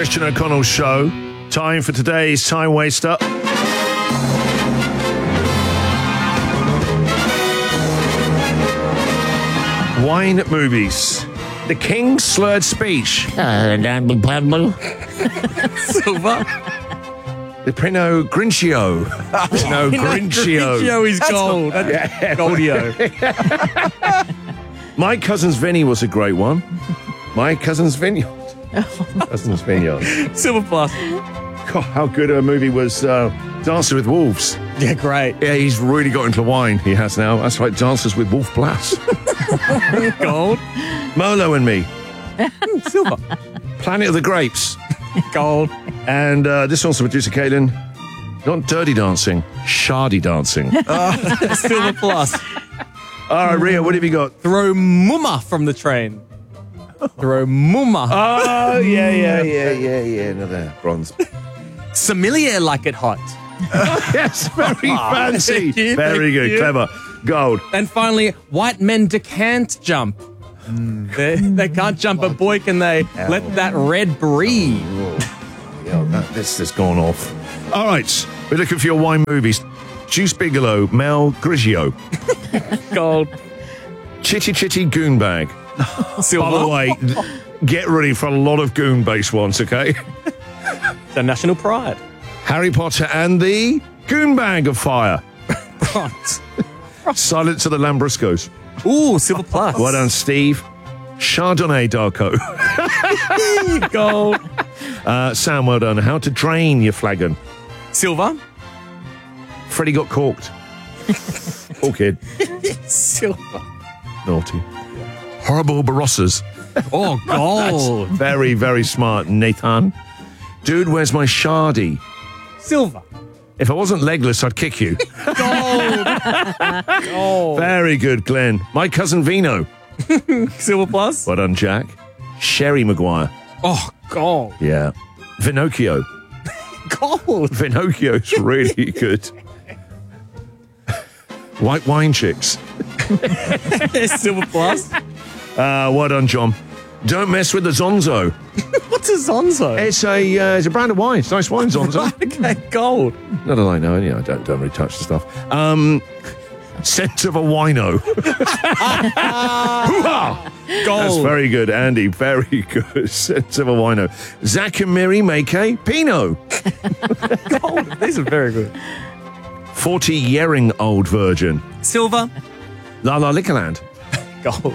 Christian O'Connell Show. Time for today's Time Waster. Wine movies. The King's Slurred Speech. Silver. The Pinot Grigio. Pinot Grigio. Grigio is gold. That's Goldio. My Cousin's Vinny was a great one. My Cousin's Vineyard. Cousin's Vineyard. Silver Plus. God, how good a movie was Dancer with Wolves. Yeah, great. Yeah, he's really got into wine, he has now. That's right, Dancers with Wolf Blass. Gold. Merlot and Me. Silver. Planet of the Grapes. Gold. And this one's from producer Caitlin. Not Dirty Dancing, Shardy Dancing. Silver Plus. All right, Ria, what have you got? Throw Mumma from the train. Throw Mumma. Oh, yeah. Another bronze. Sommelier like it hot. Yes, very fancy. Thank you, Very thank good, you. clever. Gold. And finally, white men can't jump. They can't jump, but boy, can they let that red breathe. Yeah, this has gone off. All right, we're looking for your wine movies. Juice Bigelow, Mel Grigio. Gold. Chitty Chitty Goonbag. Silver. By the way, get ready for a lot of goon-based ones, okay? The national pride. Harry Potter and the Goonbag of Fire. Bronze. Silence of the Lambruscos. Ooh, Silver Plus. Well done, Steve. Chardonnay Darko. Gold. Sam, well done. How to Drain Your Flagon. Silver. Freddie Got Corked. Poor kid. Silver. Naughty. Horrible Barossas. Oh, gold. Very, very smart, Nathan. Dude, where's my Shardy? Silver. If I wasn't legless, I'd kick you. Gold. Gold. Very good, Glenn. My Cousin Vino. Silver Plus. Well done, Jack. Sherry Maguire. Oh, gold. Yeah. Vinocchio. Gold. Vinocchio's really good. White Wine Chicks. Silver Plus. Well done, John. Don't mess with the Zonzo. What's a Zonzo? It's a brand of wine. It's nice wine, Zonzo. Okay, gold. Not that I know. You know, I don't really touch the stuff. Scent of a Wino. Hoo-ha! Gold. That's very good, Andy. Very good. Scent of a Wino. Zach and Miri make a Pinot. Gold. These are very good. 40-yearing-old virgin. Silver. La La Liquorland. Gold.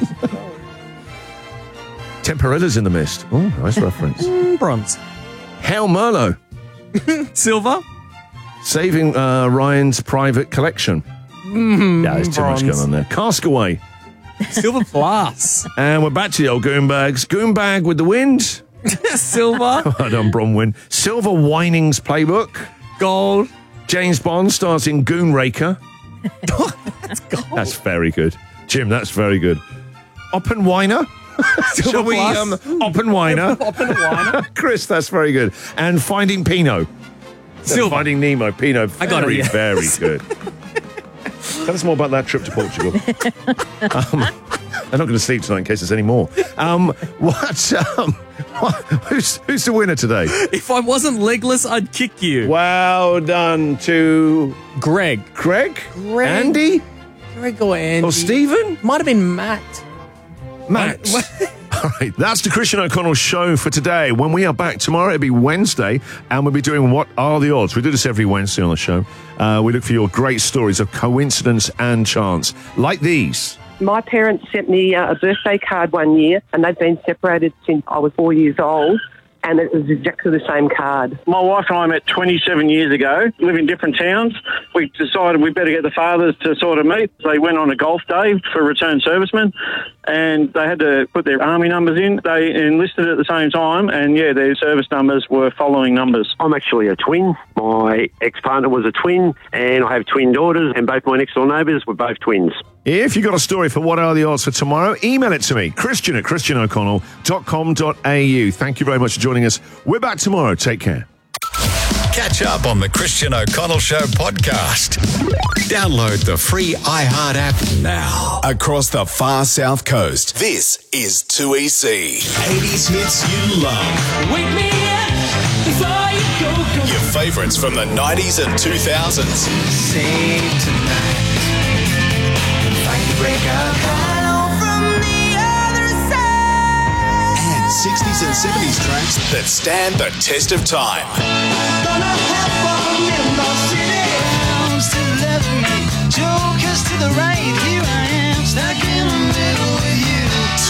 Temperella's in the Mist. Oh, nice reference. Bronze. Hail Merlot. Silver. Saving Ryan's Private Collection. Yeah, there's too much bronze. going on there. Caskaway. Silver Plus. And we're back to the old Goonbags. Goonbag with the Wind. Silver. Well done, Bronwyn. Silver Winings Playbook. Gold. James Bond stars in Goonraker. That's gold. That's very good. Jim, that's very good. Oppenweiner. Shall we, Plus. Oppenweiner. Oppenweiner. Chris, that's very good. And Finding Pinot. Silver. Finding Nemo. Pinot. I got it, Very, yeah. very good. Tell us more about that trip to Portugal. I'm not going to sleep tonight in case there's any more. Who's the winner today? If I wasn't legless, I'd kick you. Well done to Greg. Craig? Greg. Andy? Greg or Andy. Or Stephen? Might have been Matt. Matt. All right, that's the Christian O'Connell Show for today. When we are back tomorrow, it'll be Wednesday, and we'll be doing What Are the Odds? We do this every Wednesday on the show. We look for your great stories of coincidence and chance, like these. My parents sent me a birthday card one year, and they've been separated since I was 4 years old, and it was exactly the same card. My wife and I met 27 years ago, live in different towns. We decided we better get the fathers to sort of meet. They went on a golf day for returned servicemen, and they had to put their army numbers in. They enlisted at the same time, and yeah, their service numbers were following numbers. I'm actually a twin. My ex-partner was a twin, and I have twin daughters, and both my next-door neighbours were both twins. If you've got a story for What Are the Odds for tomorrow, email it to me, christian@christianoconnell.com.au. Thank you very much for joining us. We're back tomorrow. Take care. Catch up on the Christian O'Connell Show podcast. Download the free iHeart app now. Across the far south coast, this is 2EC. 80s hits you love. Wake me up Your favourites from the 90s and 2000s. Save tonight. Fight to break our call from the other side. And 60s and 70s tracks that stand the test of time. Gonna have fun in the city. Arms to the left of me, jokers to the right. Here I am, stuck in the middle with you.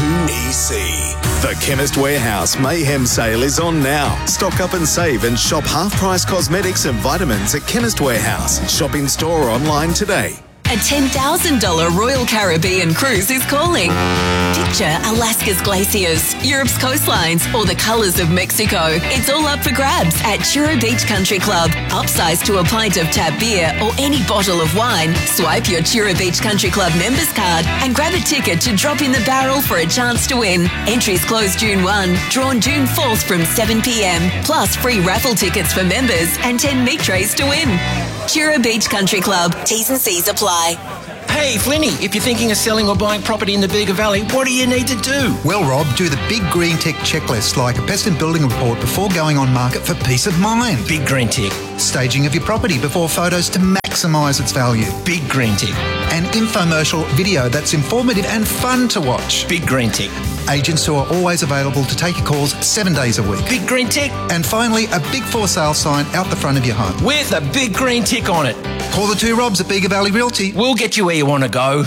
2EC. The Chemist Warehouse Mayhem Sale is on now. Stock up and save and shop half-price cosmetics and vitamins at Chemist Warehouse. Shop in store or online today. A $10,000 Royal Caribbean cruise is calling. Picture Alaska's glaciers, Europe's coastlines, or the colours of Mexico. It's all up for grabs at Chura Beach Country Club. Upsize to a pint of tap beer or any bottle of wine. Swipe your Chura Beach Country Club members card and grab a ticket to drop in the barrel for a chance to win. Entries close June 1, drawn June 4th from 7 p.m. Plus free raffle tickets for members and 10 meat trays to win. Chura Beach Country Club. T's and C's apply. Hey, Flinny, if you're thinking of selling or buying property in the Bega Valley, what do you need to do? Well, Rob, do the Big Green Tick checklist, like a pest and building report before going on market for peace of mind. Big Green Tick. Staging of your property before photos to maximise its value. Big Green Tick. An infomercial video that's informative and fun to watch. Big Green Tick. Agents who are always available to take your calls 7 days a week. Big Green Tick. And finally, a big for sale sign out the front of your home. With a big green tick on it. Call the two Robs at Bega Valley Realty. We'll get you where you want to go.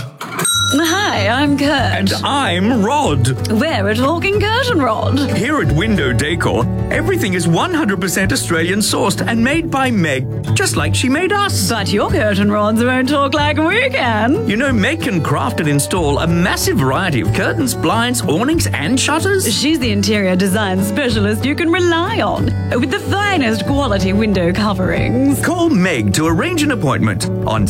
Hi, I'm Kurt. And I'm Rod. We're a talking curtain rod. Here at Window Decor, everything is 100% Australian sourced and made by Meg, just like she made us. But your curtain rods won't talk like we can. You know, Meg can craft and install a massive variety of curtains, blinds, awnings, and shutters. She's the interior design specialist you can rely on, with the finest quality window coverings. Call Meg to arrange an appointment on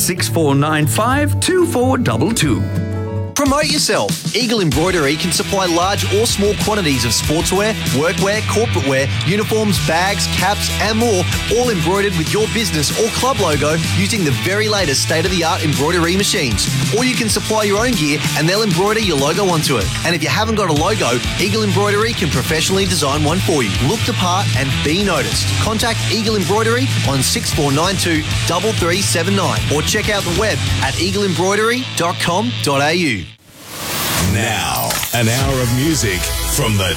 6495 2422. Promote yourself. Eagle Embroidery can supply large or small quantities of sportswear, workwear, corporate wear, uniforms, bags, caps, and more, all embroidered with your business or club logo using the very latest state-of-the-art embroidery machines. Or you can supply your own gear and they'll embroider your logo onto it. And if you haven't got a logo, Eagle Embroidery can professionally design one for you. Look the part and be noticed. Contact Eagle Embroidery on 6492 3379 or check out the web at eagleembroidery.com.au. Now, an hour of music from the